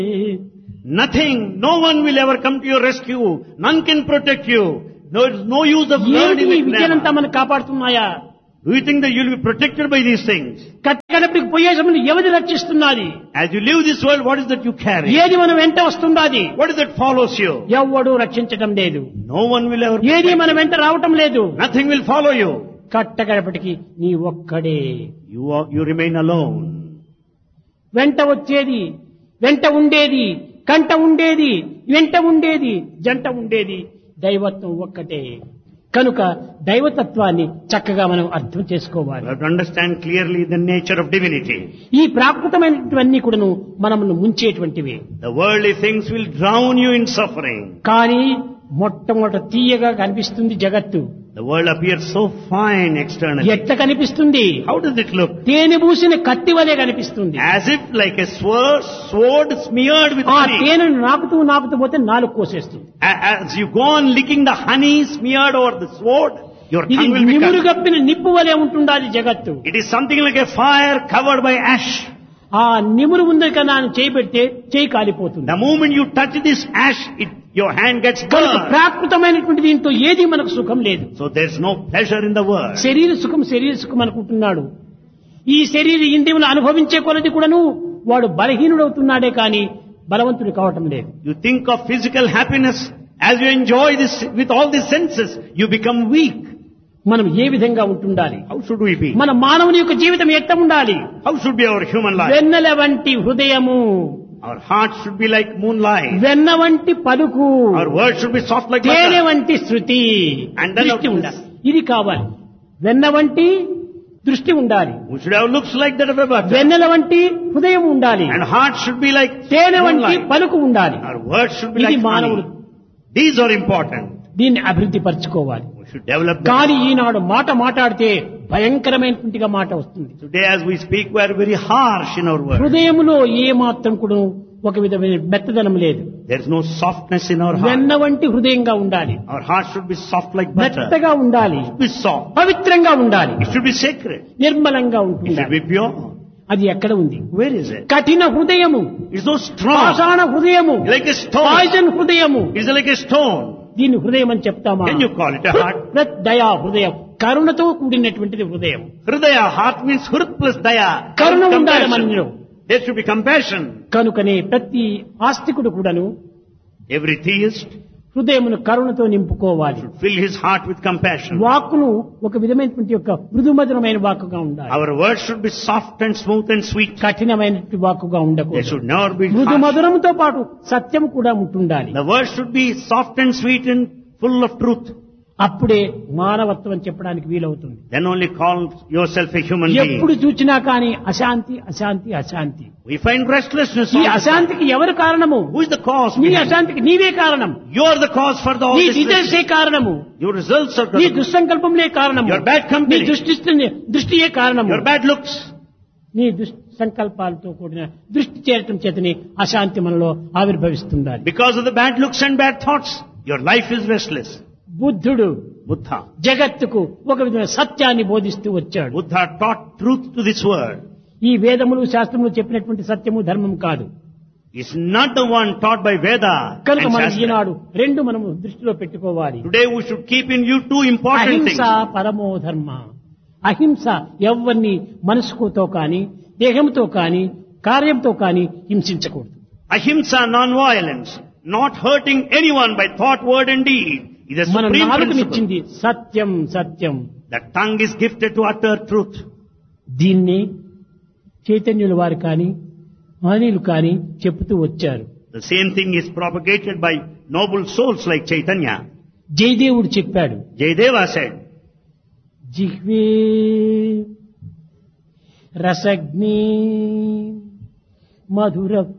Nothing, no one will ever come to your rescue. None can protect you. There is no use of ఏమిటి ఈ learning విద్యలంతా grammar. మనం కాపాడుతున్నాయా? Do you think that you will be protected by these things? కట్టకడపటికి పోయే సమయంలో ఎవరి రక్షిస్తున్నది? As you leave this world, what is that you carry? ఏది మనం వెంట వస్తున్నది? What is that follows you? ఎవ్వడు రక్షించటం లేదు. No one will ever ఏది protect మన you. వెంట రావటం లేదు. Nothing will follow you. కట్టకడపటికి నీ ఒక్కడే. You remain alone. వెంట వచ్చేది, వెంట ఉండేది, కంట ఉండేది, వెంట ఉండేది, జంట ఉండేది దైవత్వం ఒక్కటే. కనుక దైవతత్వాన్ని చక్కగా మనం అర్థం చేసుకోవాలి. You have to understand clearly the nature of divinity. ఈ ప్రాకృతమైనటువన్నీ కూడాను మనల్ని ముంచేటువంటివి. The worldly things will drown you in suffering. కానీ మొట్టమొదట తీయగా కనిపిస్తుంది జగత్తు. The world appears so fine externally. ఎట్లా కనిపిస్తుంది? How does it look? తేనె పూసిన కత్తి వలె కనిపిస్తుంది. As if like a sword smeared with ఆ honey. తేనెను నాకుతూ పోతే నాలుగు కోసేస్తుంది. As you go on licking the honey smeared over the sword, your ఇది tongue will be నిమురు cut. గప్పిన నిప్పు వలె ఉంటుండాలి జగత్తు. It is something like a fire covered by ash. ఆ నిమురు ఉంది కన్నా చేయి పెడితే చేయి కాలిపోతుంది. The moment you touch this ash, your hand gets కనుక burned. ప్రాకృతమైనటువంటి దీంతో ఏది మనకు సుఖం లేదు. So there's no pleasure in the world. శరీర సుఖం అనుకుంటున్నాడు. ఈ శరీర ఇంద్రియములు అనుభవించే కొలది కూడాను వాడు బలహీనుడవుతున్నాడే కానీ బలవంతుడు కావటం లేదు. You think of physical happiness as you enjoy this with all the senses, you become weak. మనం ఏ విధంగా ఉంటుండాలి? How should we be? మన మానవుని యొక్క జీవితం ఎట్లా ఉండాలి? How should be our human life? వెన్నెల వంటి హృదయము, Our heart should be like moonlight. వెన్న వంటి పలుకు, Our words should be soft like తేనె butter. వంటి శృతి, And then దృష్టి of ఉండాలి. ఇది కావాలి. వెన్న వంటి దృష్టి ఉండాలి, We should have looks like that of a butter. వెన్నెల వంటి హృదయం ఉండాలి, And heart should be like తేనె వంటి moonlight. పలుకు ఉండాలి. Our words should be ఇది like మానవుడు honey. These are important. దీన్ని అభివృద్ధి పరచుకోవాలి. We should develop them. కానీ ఈనాడు మాట్లాడితే భయంకరమైనటువంటిగా మాట వస్తుంది. Today as we speak, we are very harsh in our words. హృదయములో ఏ మాత్రం కూడా ఒక విధమైన మెత్తదనం లేదు. There is no softness in our heart. వెన్న వంటి హృదయంగా ఉండాలి, Our heart should be soft like butter. మెత్తగా ఉండాలి, It should be soft. పవిత్రంగా ఉండాలి, It should be sacred. నిర్మలంగా It ఉంటుంది. should be pure. అది ఎక్కడ ఉంది? Where is it? కఠిన హృదయము, It's so strong. పాషాణ హృదయము, Like a stone. పాయిజన్ హృదయము. It's like a stone. దీన్ని హృదయం అని చెప్తామా? Can you call it a heart? దయా హృదయం, కరుణతో కూడినటువంటిది హృదయం. Hridaya, heart means hrit plus daya. కరుణ ఉండాలి Compassion. మనలో. There should be compassion. కనుకనే ప్రతి ఆస్తికుడు కూడాను Every theist హృదయమును కరుణతో నింపుకోవాలి. should fill his heart with compassion. వాక్కును ఒక విధమైనటువంటి యొక్క మృదుమధురమైన వాక్కుగా ఉండాలి, Our words should be soft and smooth and sweet. కఠినమైనటువంటి వాక్కుగా They ఉండకూడదు. should never be మృదు harsh. మధురంతో పాటు సత్యం కూడా ఉంటుండాలి. The words should be soft and sweet and full of truth. అప్పుడే మానవత్వం అని చెప్పడానికి వీలవుతుంది. Then only call yourself a human ఎప్పుడు being. చూచినా కానీ అశాంతి అశాంతి అశాంతి. We find restlessness. ఈ all the time. అశాంతికి ఎవరు కారణము? Who is the cause? నీ behind it? అశాంతికి నీవే కారణం. You are the cause for all నీ this. డిజైర్సే కారణము. Your results are నీ the దుస్సంకల్పంలే కారణము. Your bad company. నీ దృష్టియే కారణము. your bad looks. నీ సంకల్పాలతో కూడిన దృష్టి చేరటం చేతని అశాంతి మనలో ఆవిర్భవిస్తుండాలి. Because of the bad looks and bad thoughts, your life is restless. బుద్ధుడు Buddha. జగత్తుకు ఒక విధమైన సత్యాన్ని బోధిస్తూ వచ్చాడు. Buddha taught truth to this world. ఈ వేదములు శాస్త్రములు చెప్పినటువంటి సత్యము ధర్మం కాదు. It's not the one taught by Veda కనుక and మనం Shastra. ఈనాడు రెండు మనము దృష్టిలో పెట్టుకోవాలి. Today we should keep in view two important అహింస things. పరమో ధర్మ. అహింస ఎవరిని మనసుతో కానీ దేహంతో కానీ కార్యంతో కానీ హింసించకూడదు. Ahimsa, non-violence, not hurting anyone by thought, word and deed, is a మన supreme principle. నాలుకనిచ్చింది Satyam Satyam. The tongue is gifted to utter truth. దీన్ని చైతన్యుల వారు కానీ మహనీయులు కానీ చెప్తూ వచ్చారు. The same thing is propagated by noble souls like Chaitanya. జయదేవుడు చెప్పాడు, Jayadeva said, జిహ్వే రసగ్ని మధుర